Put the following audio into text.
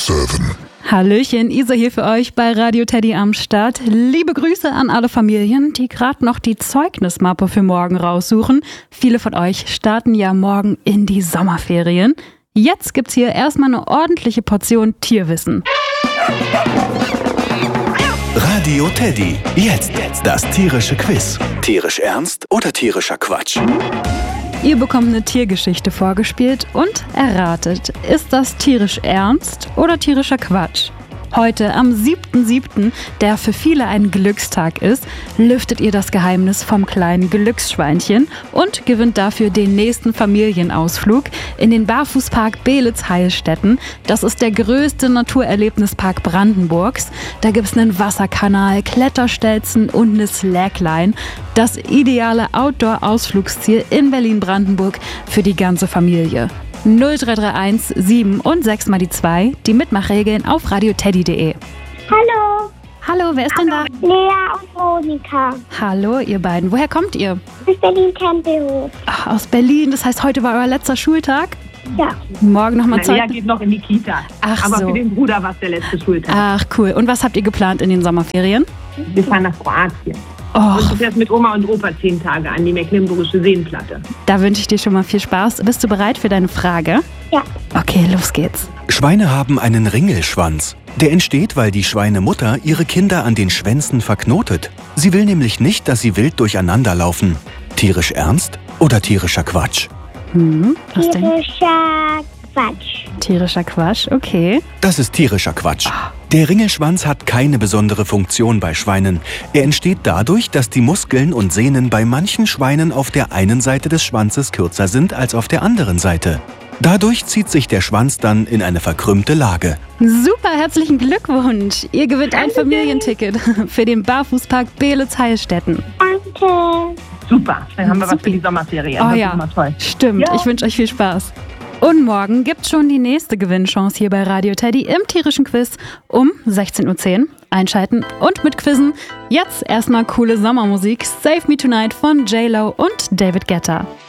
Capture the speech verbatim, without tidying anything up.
sieben. Hallöchen, Isa hier für euch bei Radio Teddy am Start. Liebe Grüße an alle Familien, die gerade noch die Zeugnismappe für morgen raussuchen. Viele von euch starten ja morgen in die Sommerferien. Jetzt gibt's hier erstmal eine ordentliche Portion Tierwissen. Radio Teddy, jetzt das tierische Quiz. Tierisch ernst oder tierischer Quatsch? Ihr bekommt eine Tiergeschichte vorgespielt und erratet, ist das tierisch ernst oder tierischer Quatsch? Heute, am siebten siebten, der für viele ein Glückstag ist, lüftet ihr das Geheimnis vom kleinen Glücksschweinchen und gewinnt dafür den nächsten Familienausflug in den Barfußpark Beelitz-Heilstätten. Das ist der größte Naturerlebnispark Brandenburgs. Da gibt es einen Wasserkanal, Kletterstelzen und eine Slackline. Das ideale Outdoor-Ausflugsziel in Berlin-Brandenburg für die ganze Familie. null drei drei eins sieben und sechs mal die zwei, die Mitmachregeln auf radioteddy punkt de. Hallo. Hallo, wer ist denn da? Lea und Monika. Hallo, ihr beiden. Woher kommt ihr? Aus Berlin-Tempelhof. Ach, aus Berlin. Das heißt, heute war euer letzter Schultag? Ja. Morgen nochmal Lea Zeit. geht noch in die Kita. Ach Aber so. für den Bruder war es der letzte Schultag. Ach, cool. Und was habt ihr geplant in den Sommerferien? Wir fahren nach Kroatien. Och, Und du fährst mit Oma und Opa zehn Tage an die Mecklenburgische Seenplatte. da wünsche ich dir schon mal viel Spaß. Bist du bereit für deine Frage? Ja. Okay, los geht's. Schweine haben einen Ringelschwanz. Der entsteht, weil die Schweinemutter ihre Kinder an den Schwänzen verknotet. Sie will nämlich nicht, dass sie wild durcheinander laufen. Tierisch ernst oder tierischer Quatsch? Hm, was denn? Tierischer Quatsch. Tierischer Quatsch, okay. Das ist tierischer Quatsch. Der Ringelschwanz hat keine besondere Funktion bei Schweinen. Er entsteht dadurch, dass die Muskeln und Sehnen bei manchen Schweinen auf der einen Seite des Schwanzes kürzer sind als auf der anderen Seite. Dadurch zieht sich der Schwanz dann in eine verkrümmte Lage. Super, herzlichen Glückwunsch. Ihr gewinnt ein Familienticket für den Barfußpark Beelitz-Heilstätten. Danke. Super, dann haben wir was Supi. für die Sommerferien. Oh das ja, ist immer toll. stimmt. Ja. Ich wünsche euch viel Spaß. Und morgen gibt's schon die nächste Gewinnchance hier bei Radio Teddy im tierischen Quiz um sechzehn Uhr zehn. Einschalten und mitquizzen. Jetzt erstmal coole Sommermusik. Save Me Tonight von J Lo und David Guetta.